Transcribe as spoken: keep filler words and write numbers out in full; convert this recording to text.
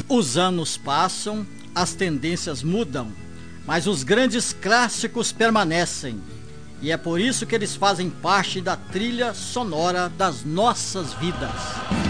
Os anos passam, as tendências mudam, mas os grandes clássicos permanecem. E é por isso que eles fazem parte da trilha sonora das nossas vidas.